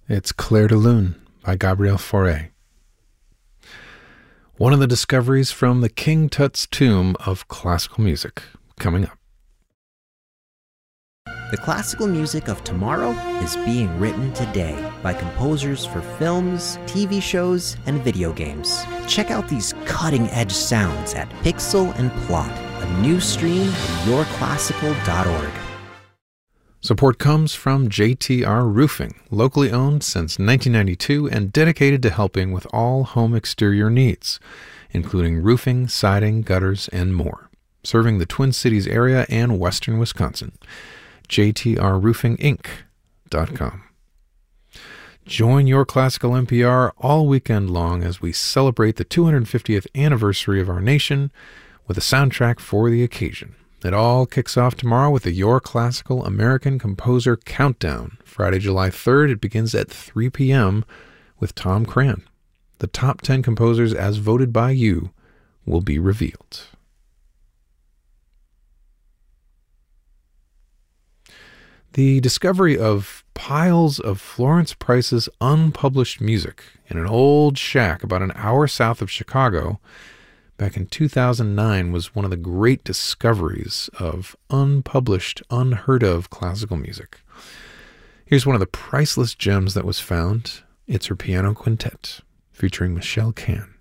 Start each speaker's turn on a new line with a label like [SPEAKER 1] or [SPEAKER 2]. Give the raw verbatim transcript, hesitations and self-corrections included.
[SPEAKER 1] It's Clair de Lune by Gabriel Fauré. One of the discoveries from the King Tut's tomb of classical music, coming up.
[SPEAKER 2] The classical music of tomorrow is being written today by composers for films, T V shows, and video games. Check out these cutting-edge sounds at Pixel and Plot, a new stream at your classical dot org.
[SPEAKER 1] Support comes from J T R Roofing, locally owned since nineteen ninety-two and dedicated to helping with all home exterior needs, including roofing, siding, gutters, and more. Serving the Twin Cities area and western Wisconsin. J T R roofing inc dot com. Join Your Classical N P R all weekend long as we celebrate the two hundred fiftieth anniversary of our nation with a soundtrack for the occasion. It all kicks off tomorrow with the Your Classical American Composer Countdown. Friday, July third, it begins at three p.m. with Tom Cran. The top ten composers as voted by you will be revealed. The discovery of piles of Florence Price's unpublished music in an old shack about an hour south of Chicago back in two thousand nine was one of the great discoveries of unpublished, unheard of classical music. Here's one of the priceless gems that was found. It's her piano quintet featuring Michelle Can.